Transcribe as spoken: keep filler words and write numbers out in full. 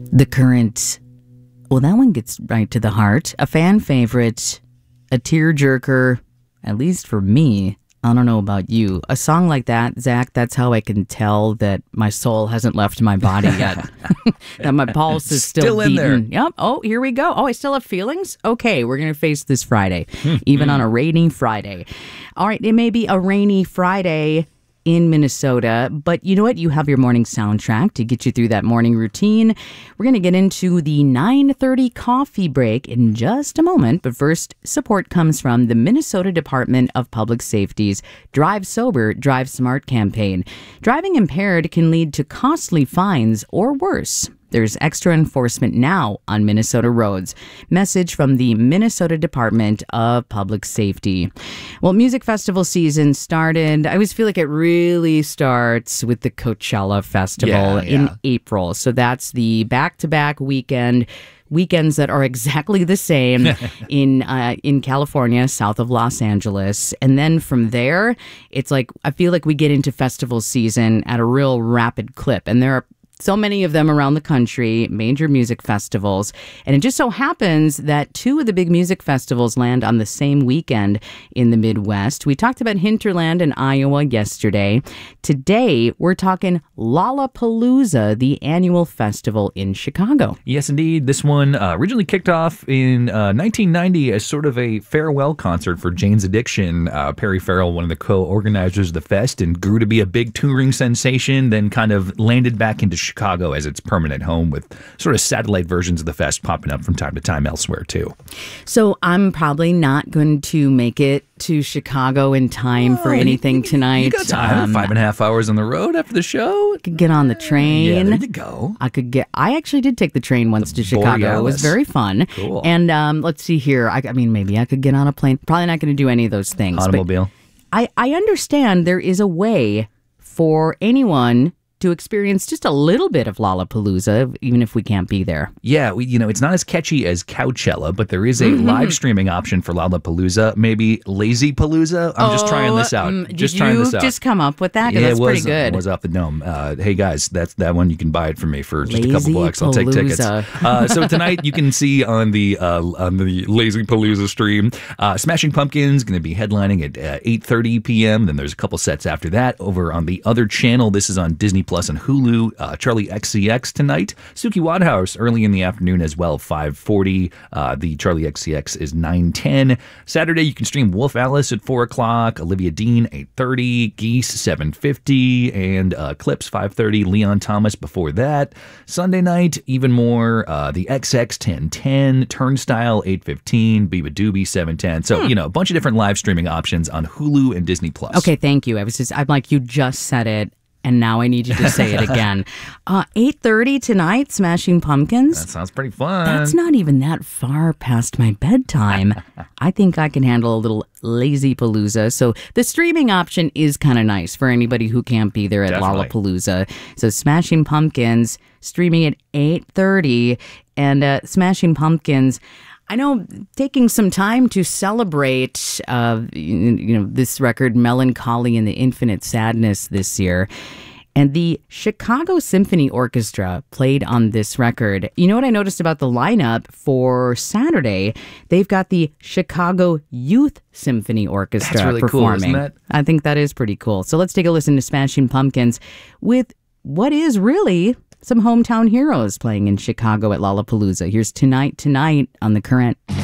The Current. Well, that one gets right to the heart. A fan favorite, a tearjerker, at least for me. I don't know about you. A song like that, Zach, that's how I can tell that my soul hasn't left my body yet. That my pulse is still, Still in beating. there. Yep. Oh, here we go. Oh, I still have feelings? Okay, we're going to face this Friday, even on a rainy Friday. All right, it may be a rainy Friday in Minnesota, but you know what? You have your morning soundtrack to get you through that morning routine. We're going to get into the nine thirty coffee break in just a moment, but first, support comes from the Minnesota Department of Public Safety's Drive Sober, Drive Smart campaign. Driving impaired can lead to costly fines or worse. There's extra enforcement now on Minnesota roads. Message from the Minnesota Department of Public Safety. Well, music festival season started. I always feel like it really starts with the Coachella Festival Yeah, in yeah. April. So that's the back-to-back weekend. Weekends that are exactly the same in uh, in California, south of Los Angeles. And then from there, it's like, I feel like we get into festival season at a real rapid clip. And there are so many of them around the country, major music festivals. And it just so happens that two of the big music festivals land on the same weekend in the Midwest. We talked about Hinterland in Iowa yesterday. Today, we're talking Lollapalooza, the annual festival in Chicago. Yes, indeed. This one uh, originally kicked off in uh, nineteen ninety as sort of a farewell concert for Jane's Addiction. Uh, Perry Farrell, one of the co-organizers of the fest, and grew to be a big touring sensation, then kind of landed back into Chicago as its permanent home, with sort of satellite versions of the fest popping up from time to time elsewhere, too. So I'm probably not going to make it to Chicago in time for anything tonight. You got time. Um, Five and a half hours on the road after the show. could get on the train. Yeah, there you go. I could get. I actually did take the train once to Chicago. It was Borealis. very fun. Cool. And um, let's see here. I, I mean, maybe I could get on a plane. Probably not going to do any of those things. but Automobile. I I understand there is a way for anyone to experience just a little bit of Lollapalooza, even if we can't be there. Yeah, we, you know, it's not as catchy as Coachella, but there is a Mm-hmm. live streaming option for Lollapalooza. Maybe Lazy Palooza. I'm just trying this out. Um, just did trying you this out. just come up with that? 'Cause Yeah, that's it was, pretty good. It was off the dome. Uh, hey guys, that's that one. You can buy it from me for just a couple Lazy bucks. I'll take tickets. Palooza. Uh, so tonight you can see on the uh, on the Lazy Palooza stream, uh, Smashing Pumpkins going to be headlining at uh, eight thirty p.m. Then there's a couple sets after that over on the other channel. This is on Disney Plus and Hulu. Uh, Charlie X C X tonight. Suki Wadhouse early in the afternoon as well, five forty. Uh, the Charlie X C X is nine ten. Saturday you can stream Wolf Alice at four o'clock, Olivia Dean eight thirty, Geese seven fifty, and uh, Clips five thirty, Leon Thomas before that. Sunday night, even more, uh, the X X ten ten, Turnstile eight fifteen, Biba Doobie seven ten. So, you know, a bunch of different live streaming options on Hulu and Disney Plus. Okay, thank you. I was just, I'm like, you just said it, and now I need you to say it again. Uh, eight thirty tonight, Smashing Pumpkins. That sounds pretty fun. That's not even that far past my bedtime. I think I can handle a little Lazy Palooza. So the streaming option is kind of nice for anybody who can't be there at Definitely. Lollapalooza. So Smashing Pumpkins streaming at eight thirty, and uh, Smashing Pumpkins, I know, taking some time to celebrate, uh, you you know, this record, Melancholy and the Infinite Sadness, this year. And the Chicago Symphony Orchestra played on this record. You know what I noticed about the lineup for Saturday? They've got the Chicago Youth Symphony Orchestra That's really cool, performing. isn't it? I think that is pretty cool. So let's take a listen to Smashing Pumpkins with what is really some hometown heroes playing in Chicago at Lollapalooza. Here's Tonight Tonight on The Current.